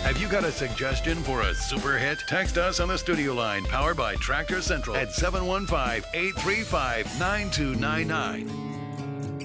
Have you got a suggestion for a super hit? Text us on the studio line powered by Tractor Central at 715-835-9299.